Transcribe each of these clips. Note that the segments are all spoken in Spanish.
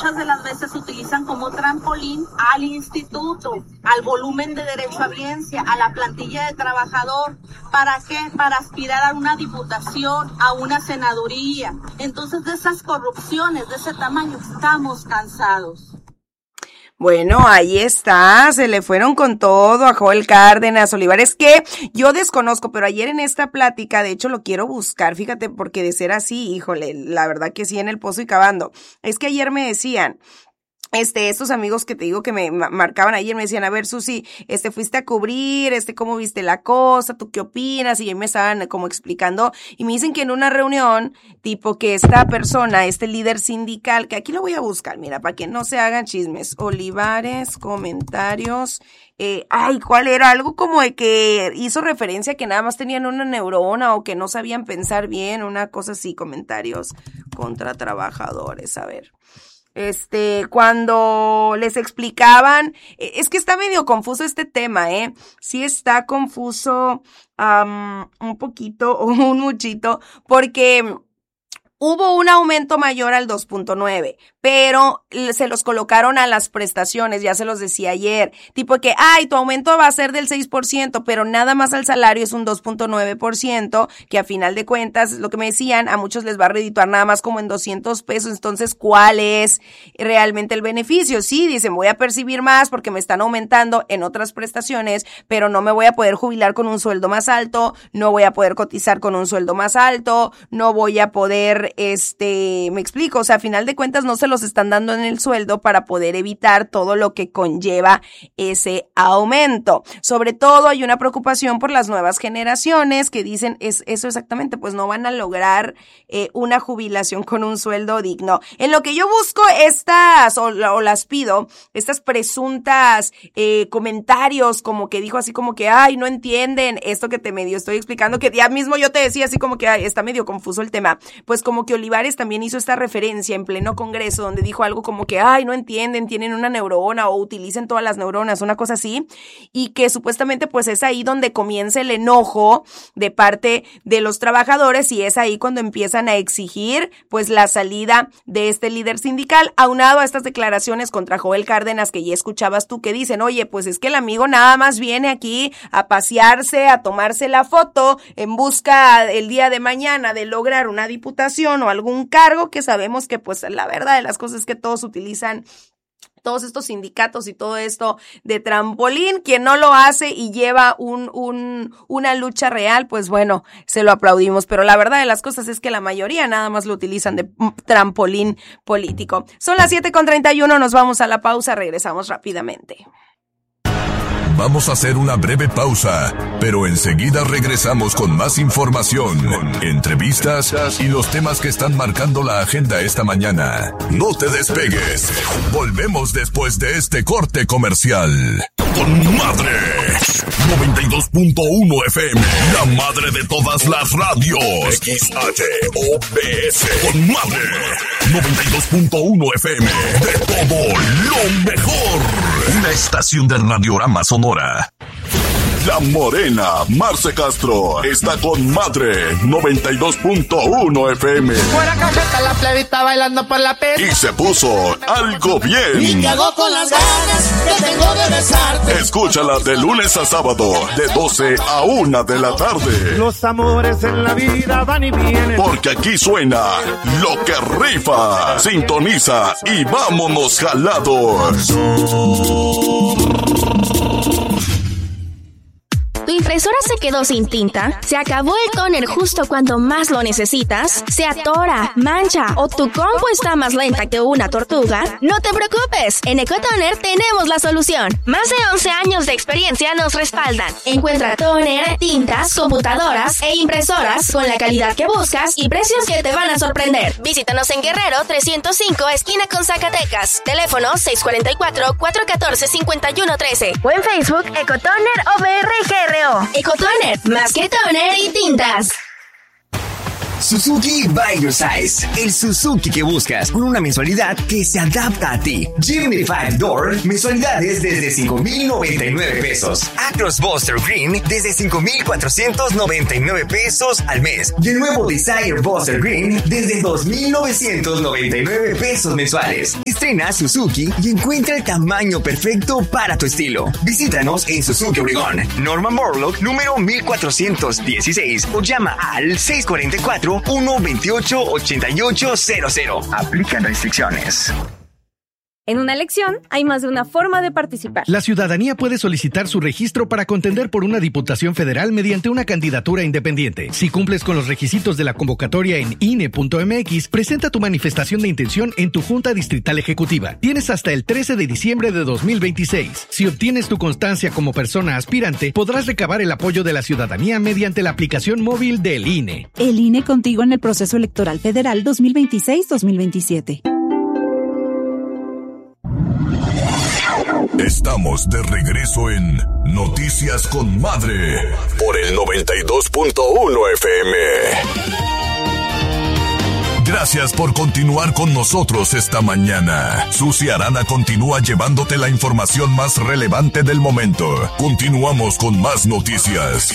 muchas de las veces se utilizan como trampolín al instituto, al volumen de derecho a audiencia, a la plantilla de trabajador. ¿Para qué? Para aspirar a una diputación, a una senaduría. Entonces, de esas corrupciones de ese tamaño estamos cansados. Bueno, ahí está, se le fueron con todo a Joel Cárdenas Olivares, que yo desconozco, pero ayer en esta plática, de hecho lo quiero buscar, fíjate, porque de ser así, híjole, la verdad que sí, en el pozo y cavando. Es que ayer me decían, estos amigos que te digo que me marcaban ayer me decían, a ver, Susi, fuiste a cubrir, ¿cómo viste la cosa? ¿Tú qué opinas? Y me estaban como explicando, y me dicen que en una reunión, tipo que esta persona, líder sindical, que aquí lo voy a buscar, mira, para que no se hagan chismes, Olivares, comentarios, ¿cuál era? Algo como de que hizo referencia a que nada más tenían una neurona o que no sabían pensar bien, una cosa así, comentarios contra trabajadores, a ver. Cuando les explicaban, es que está medio confuso este tema, sí está confuso, un poquito o un muchito, porque hubo un aumento mayor al 2.9, pero se los colocaron a las prestaciones, ya se los decía ayer, tipo que, tu aumento va a ser del 6%, pero nada más al salario es un 2.9%, que a final de cuentas, lo que me decían, a muchos les va a redituar nada más como en 200 pesos, entonces, ¿cuál es realmente el beneficio? Sí, dicen, voy a percibir más porque me están aumentando en otras prestaciones, pero no me voy a poder jubilar con un sueldo más alto, no voy a poder cotizar con un sueldo más alto, no voy a poder me explico, o sea, a final de cuentas no se los están dando en el sueldo para poder evitar todo lo que conlleva ese aumento. Sobre todo hay una preocupación por las nuevas generaciones que dicen eso exactamente, pues no van a lograr una jubilación con un sueldo digno. En lo que yo busco o las pido, estas presuntas comentarios como que dijo así como que, no entienden esto que te medio estoy explicando, que ya mismo yo te decía así como que está medio confuso el tema, pues como que Olivares también hizo esta referencia en pleno congreso donde dijo algo como que, no entienden, tienen una neurona o utilicen todas las neuronas, una cosa así, y que supuestamente pues es ahí donde comienza el enojo de parte de los trabajadores y es ahí cuando empiezan a exigir pues la salida de este líder sindical, aunado a estas declaraciones contra Joel Cárdenas que ya escuchabas tú que dicen, oye, pues es que el amigo nada más viene aquí a pasearse, a tomarse la foto en busca el día de mañana de lograr una diputación o algún cargo, que sabemos que pues la verdad de las cosas es que todos utilizan todos estos sindicatos y todo esto de trampolín. Quien no lo hace y lleva una lucha real, pues bueno, se lo aplaudimos, pero la verdad de las cosas es que la mayoría nada más lo utilizan de trampolín político. Son las 7:31, nos vamos a la pausa, regresamos rápidamente. Vamos a hacer una breve pausa, pero enseguida regresamos con más información, entrevistas y los temas que están marcando la agenda esta mañana. No te despegues. Volvemos después de este corte comercial. ¡Con madre! 92.1 FM, la madre de todas las radios. XHOBS. ¡Con madre! 92.1 FM, de todo lo mejor. Una estación del Radiorama Sonora. La Morena, Marce Castro, está con madre, 92.1 FM. Fuera cajeta, la plebita bailando por la pista. Y se puso algo bien. Y te hago con las ganas que tengo de besarte. Escúchala de lunes a sábado, de 12 a 1 de la tarde. Los amores en la vida van y vienen. Porque aquí suena lo que rifa. Sintoniza y vámonos jalados. ¿Tu impresora se quedó sin tinta? ¿Se acabó el tóner justo cuando más lo necesitas? ¿Se atora, mancha o tu compu está más lenta que una tortuga? No te preocupes, en Ecotoner tenemos la solución. Más de 11 años de experiencia nos respaldan. Encuentra tóner, tintas, computadoras e impresoras con la calidad que buscas y precios que te van a sorprender. Visítanos en Guerrero 305, esquina con Zacatecas. Teléfono 644-414-5113 o en Facebook Ecotoner OBRGR. Ecotoner, más que toner y tintas. Suzuki by your size. El Suzuki que buscas con una mensualidad que se adapta a ti. Jimny 5-Door, mensualidades desde 5,099 pesos. Acros Buster Green desde 5,499 pesos al mes. Y el nuevo Desire Buster Green desde 2,999 pesos mensuales. Estrena Suzuki y encuentra el tamaño perfecto para tu estilo. Visítanos en Suzuki Obregón, Norman Borlaug, número 1416, o llama al 644-128-8800. Aplican restricciones. En una elección hay más de una forma de participar. La ciudadanía puede solicitar su registro para contender por una diputación federal mediante una candidatura independiente. Si cumples con los requisitos de la convocatoria en INE.mx, presenta tu manifestación de intención en tu Junta Distrital Ejecutiva. Tienes hasta el 13 de diciembre de 2026. Si obtienes tu constancia como persona aspirante, podrás recabar el apoyo de la ciudadanía mediante la aplicación móvil del INE. El INE contigo en el proceso electoral federal 2026-2027. Estamos de regreso en Noticias con Madre por el 92.1 FM. Gracias por continuar con nosotros esta mañana. Susi Arana continúa llevándote la información más relevante del momento. Continuamos con más noticias.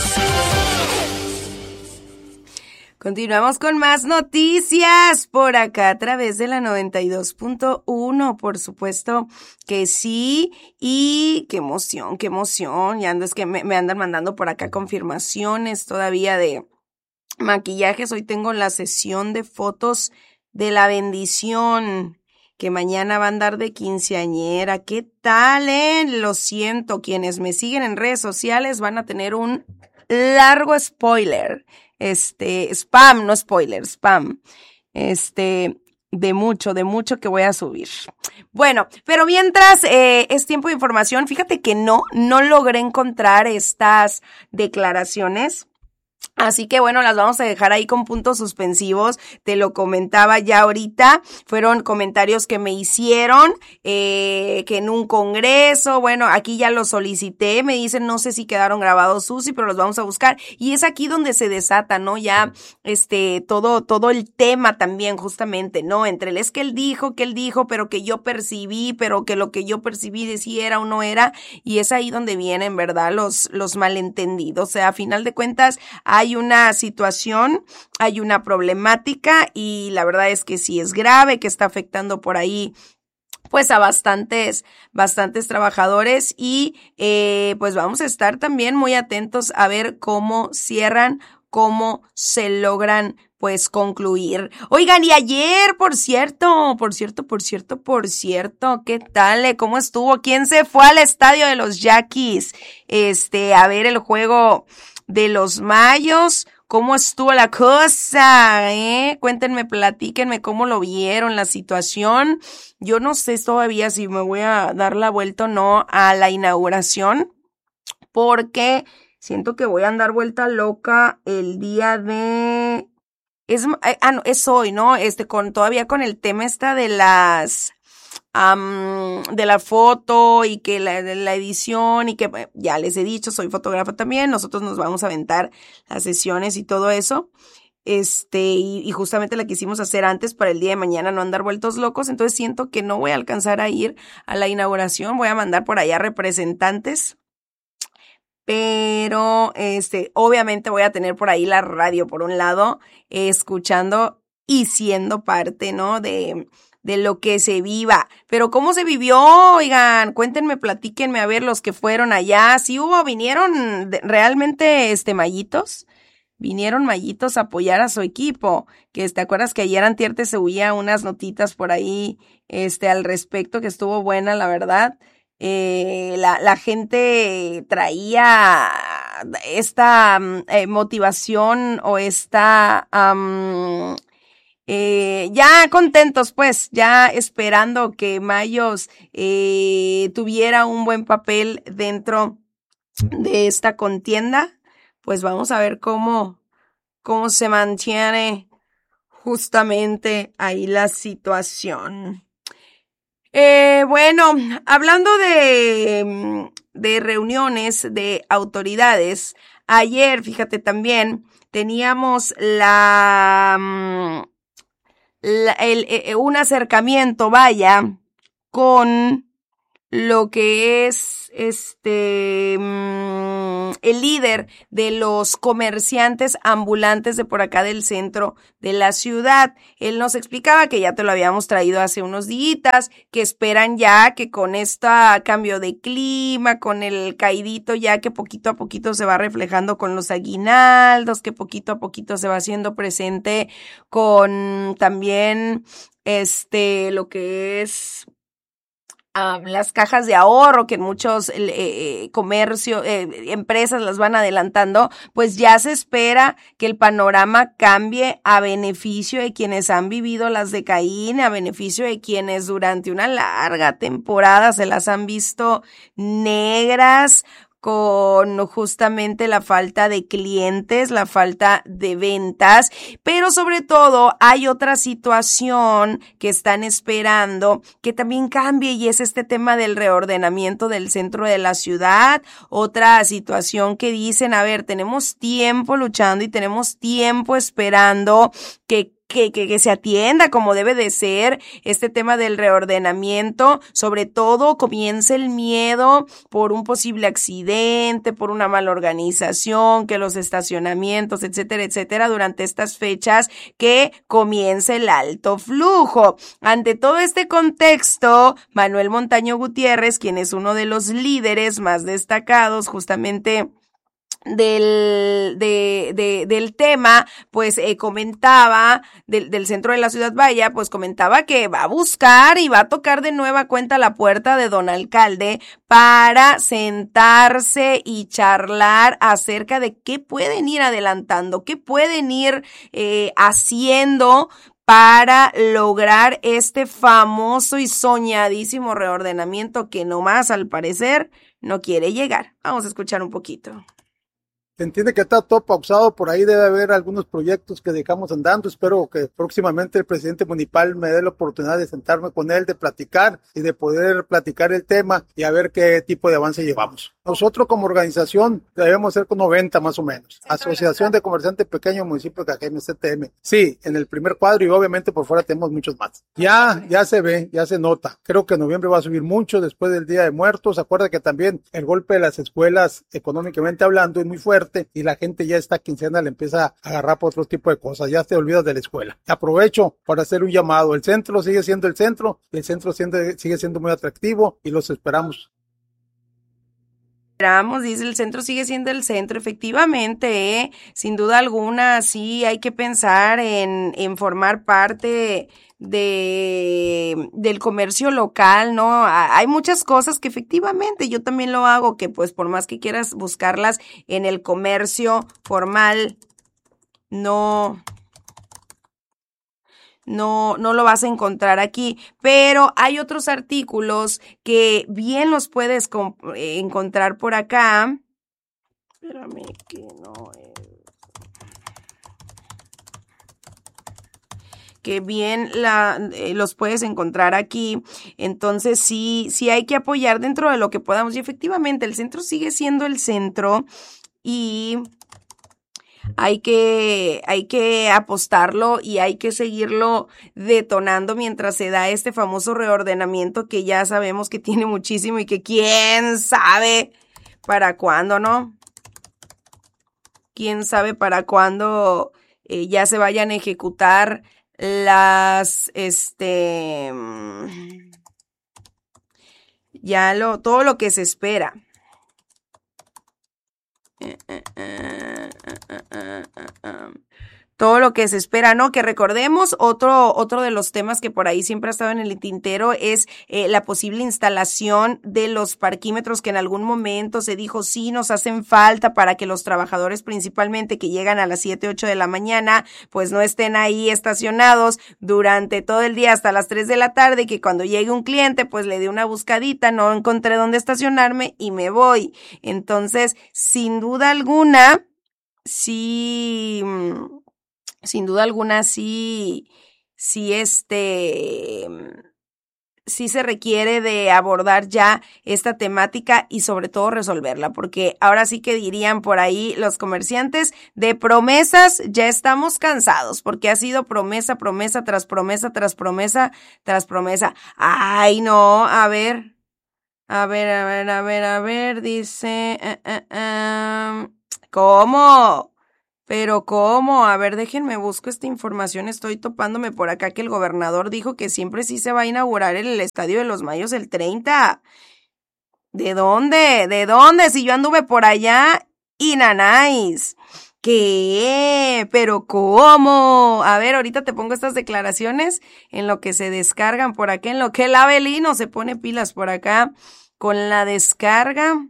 Continuamos con más noticias por acá a través de la 92.1, por supuesto que sí, y qué emoción, y es que me andan mandando por acá confirmaciones todavía de maquillajes. Hoy tengo la sesión de fotos de la bendición, que mañana va a andar de quinceañera. ¿Qué tal, Lo siento, quienes me siguen en redes sociales van a tener un largo spoiler. Spam, no spoiler, spam. De mucho que voy a subir. Bueno, pero mientras es tiempo de información, fíjate que no logré encontrar estas declaraciones. Así que bueno, las vamos a dejar ahí con puntos suspensivos. Te lo comentaba ya ahorita. Fueron comentarios que me hicieron, que en un congreso, bueno, aquí ya los solicité. Me dicen, no sé si quedaron grabados, Susi, pero los vamos a buscar. Y es aquí donde se desata, ¿no? Ya, todo el tema también, justamente, ¿no? Entre el es que él dijo, pero que yo percibí, pero que lo que yo percibí decía era o no era. Y es ahí donde vienen, ¿verdad? Los malentendidos. O sea, a final de cuentas, hay una situación, hay una problemática y la verdad es que sí es grave, que está afectando por ahí pues a bastantes trabajadores y pues vamos a estar también muy atentos a ver cómo cierran, cómo se logran pues concluir. Oigan, y ayer, por cierto, ¿qué tal? ¿Cómo estuvo? ¿Quién se fue al estadio de los Yaquis? A ver el juego de los Mayos. ¿Cómo estuvo la cosa? Cuéntenme, platíquenme cómo lo vieron, la situación. Yo no sé todavía si me voy a dar la vuelta o no a la inauguración, porque siento que voy a andar vuelta loca el día de... es hoy, ¿no? Todavía con el tema de las... de la foto y que la edición y que ya les he dicho, soy fotógrafa también, nosotros nos vamos a aventar las sesiones y todo eso, y justamente la quisimos hacer antes para el día de mañana no andar vueltos locos, entonces siento que no voy a alcanzar a ir a la inauguración, voy a mandar por allá representantes, pero obviamente voy a tener por ahí la radio por un lado, escuchando y siendo parte, ¿no? de lo que se viva. Pero ¿cómo se vivió? Oigan, cuéntenme, platíquenme, a ver, los que fueron allá. ¿Sí vinieron realmente, mallitos? Vinieron mallitos a apoyar a su equipo. Que te acuerdas que ayer antier te subía unas notitas por ahí, al respecto, que estuvo buena, la verdad. La gente traía esta motivación o esta... ya contentos, pues, ya esperando que Mayos tuviera un buen papel dentro de esta contienda, pues vamos a ver cómo se mantiene justamente ahí la situación. Bueno, hablando de reuniones de autoridades, ayer, fíjate también, teníamos un acercamiento, vaya, con lo que es el líder de los comerciantes ambulantes de por acá del centro de la ciudad. Él nos explicaba que ya te lo habíamos traído hace unos días, que esperan ya que con este cambio de clima, con el caidito ya que poquito a poquito se va reflejando con los aguinaldos, que poquito a poquito se va haciendo presente con también lo que es las cajas de ahorro que en muchos empresas las van adelantando, pues ya se espera que el panorama cambie a beneficio de quienes han vivido las de Caín, a beneficio de quienes durante una larga temporada se las han visto negras, con justamente la falta de clientes, la falta de ventas, pero sobre todo hay otra situación que están esperando que también cambie y es este tema del reordenamiento del centro de la ciudad, otra situación que dicen, a ver, tenemos tiempo luchando y tenemos tiempo esperando que se atienda como debe de ser este tema del reordenamiento, sobre todo comienza el miedo por un posible accidente, por una mala organización, que los estacionamientos, etcétera, etcétera, durante estas fechas que comience el alto flujo. Ante todo este contexto, Manuel Montaño Gutiérrez, quien es uno de los líderes más destacados justamente del tema, pues comentaba del centro de la ciudad, vaya, pues comentaba que va a buscar y va a tocar de nueva cuenta la puerta de don alcalde para sentarse y charlar acerca de qué pueden ir adelantando, qué pueden ir haciendo para lograr este famoso y soñadísimo reordenamiento que nomás al parecer no quiere llegar. Vamos a escuchar un poquito. Se entiende que está todo pausado, por ahí debe haber algunos proyectos que dejamos andando. Espero que próximamente el presidente municipal me dé la oportunidad de sentarme con él, de platicar y de poder platicar el tema y a ver qué tipo de avance llevamos. Nosotros como organización debemos ser con 90 más o menos. Asociación de Comerciantes Pequeños, Municipio de Cajeme, CTM. Sí, en el primer cuadro y obviamente por fuera tenemos muchos más. Ya se ve, ya se nota. Creo que en noviembre va a subir mucho después del Día de Muertos. Acuerda que también el golpe de las escuelas, económicamente hablando, es muy fuerte y la gente ya esta quincena le empieza a agarrar por otro tipo de cosas. Ya te olvidas de la escuela. Aprovecho para hacer un llamado. El centro sigue siendo el centro sigue siendo muy atractivo y los esperamos. Dice, el centro sigue siendo el centro, efectivamente, sin duda alguna, sí hay que pensar en formar parte del comercio local, ¿no? Hay muchas cosas que efectivamente yo también lo hago, que pues por más que quieras buscarlas en el comercio formal, no lo vas a encontrar aquí, pero hay otros artículos que bien los puedes encontrar por acá. Espérame que no es. Que bien los puedes encontrar aquí. Entonces sí hay que apoyar dentro de lo que podamos. Y efectivamente el centro sigue siendo el centro y hay que apostarlo y hay que seguirlo detonando mientras se da este famoso reordenamiento que ya sabemos que tiene muchísimo y que quién sabe para cuándo, ¿no? Quién sabe para cuándo ya se vayan a ejecutar todo lo que se espera. Todo lo que se espera, ¿no? Que recordemos, otro de los temas que por ahí siempre ha estado en el tintero es la posible instalación de los parquímetros que en algún momento se dijo sí nos hacen falta para que los trabajadores principalmente que llegan a las 7, 8 de la mañana pues no estén ahí estacionados durante todo el día hasta las 3 de la tarde, que cuando llegue un cliente pues le dé una buscadita, no encontré dónde estacionarme y me voy. Entonces, sin duda alguna, sí sí se requiere de abordar ya esta temática y sobre todo resolverla, porque ahora sí que dirían por ahí los comerciantes, de promesas ya estamos cansados, porque ha sido promesa, promesa, tras promesa, tras promesa, tras promesa. Ay, no, a ver, dice, ¿cómo? Pero ¿cómo? A ver, déjenme busco esta información, estoy topándome por acá que el gobernador dijo que siempre sí se va a inaugurar el Estadio de los Mayos el 30. ¿De dónde? ¿De dónde? Si yo anduve por allá y nanáis. ¿Qué? ¿Pero cómo? A ver, ahorita te pongo estas declaraciones en lo que se descargan por acá, en lo que el Abelino se pone pilas por acá con la descarga.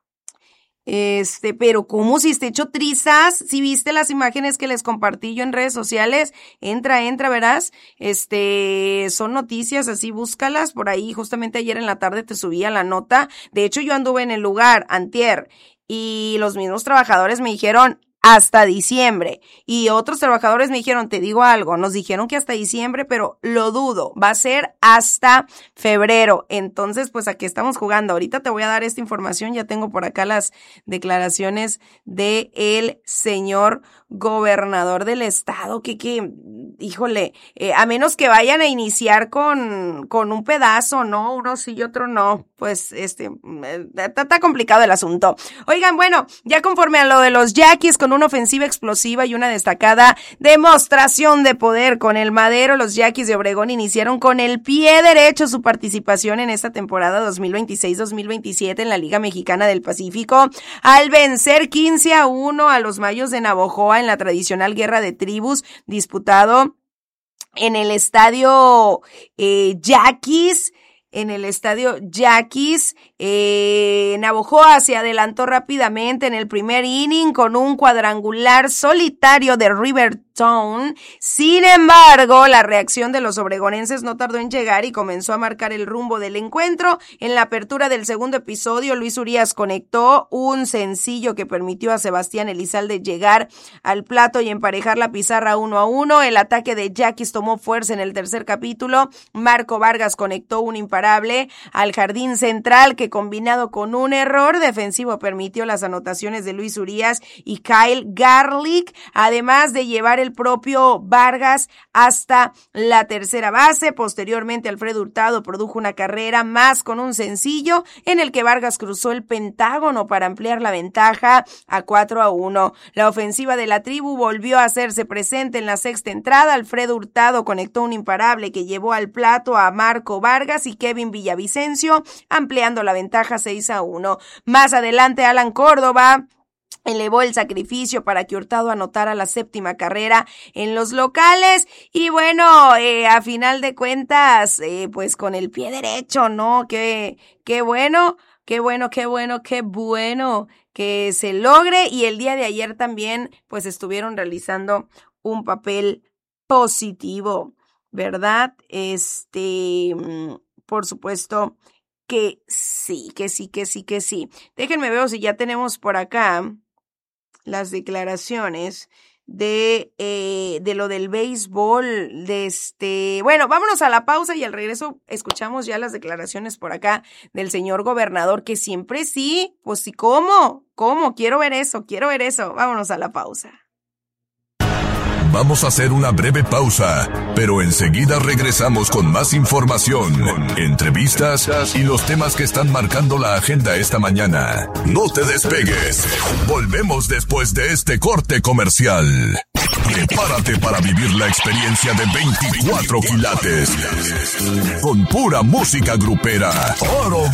Pero ¿cómo si esté hecho trizas? Si viste las imágenes que les compartí yo en redes sociales, entra, verás, son noticias, así búscalas, por ahí justamente ayer en la tarde te subía la nota, de hecho yo anduve en el lugar, antier, y los mismos trabajadores me dijeron, hasta diciembre. Y otros trabajadores me dijeron, te digo algo, nos dijeron que hasta diciembre, pero lo dudo, va a ser hasta febrero. Entonces, pues aquí estamos jugando. Ahorita te voy a dar esta información, ya tengo por acá las declaraciones de el señor gobernador del estado, que híjole, a menos que vayan a iniciar con un pedazo, ¿no? Uno sí y otro no, pues está complicado el asunto. Oigan, bueno, ya conforme a lo de los Yaquis, con una ofensiva explosiva y una destacada demostración de poder con el Madero, los Yaquis de Obregón iniciaron con el pie derecho su participación en esta temporada 2026-2027 en la Liga Mexicana del Pacífico, al vencer 15-1 a los Mayos de Navojoa en la tradicional guerra de tribus disputado en el estadio Yaquis. Navojoa se adelantó rápidamente en el primer inning con un cuadrangular solitario de Riverton. Sin embargo, la reacción de los obregonenses no tardó en llegar y comenzó a marcar el rumbo del encuentro. En la apertura del segundo episodio, Luis Urías conectó un sencillo que permitió a Sebastián Elizalde llegar al plato y emparejar la pizarra 1-1. El ataque de Yaquis tomó fuerza en el tercer capítulo. Marco Vargas conectó un imparable al jardín central que, combinado con un error defensivo, permitió las anotaciones de Luis Urías y Kyle Garlick, además de llevar el propio Vargas hasta la tercera base. Posteriormente, Alfredo Hurtado produjo una carrera más con un sencillo en el que Vargas cruzó el pentágono para ampliar la ventaja a 4-1. La ofensiva de la tribu volvió a hacerse presente en la sexta entrada. Alfredo Hurtado conectó un imparable que llevó al plato a Marco Vargas y Kevin Villavicencio, ampliando la ventaja 6-1. Más adelante, Alan Córdoba elevó el sacrificio para que Hurtado anotara la séptima carrera en los locales. Y bueno, a final de cuentas, pues con el pie derecho, ¿no? Qué bueno que se logre. Y el día de ayer también, pues estuvieron realizando un papel positivo, ¿verdad? Por supuesto que sí. Déjenme ver si ya tenemos por acá las declaraciones de lo del béisbol, bueno, vámonos a la pausa y al regreso escuchamos ya las declaraciones por acá del señor gobernador, que siempre sí, pues sí, ¿cómo? Quiero ver eso, vámonos a la pausa. Vamos a hacer una breve pausa, pero enseguida regresamos con más información, entrevistas y los temas que están marcando la agenda esta mañana. No te despegues. Volvemos después de este corte comercial. Prepárate para vivir la experiencia de 24 quilates. Con pura música grupera. Oro